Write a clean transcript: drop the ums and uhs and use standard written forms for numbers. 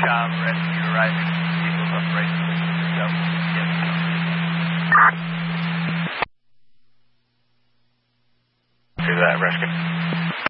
job, rescue arriving. Vehicles operating. Go. Yes. Do that, rescue.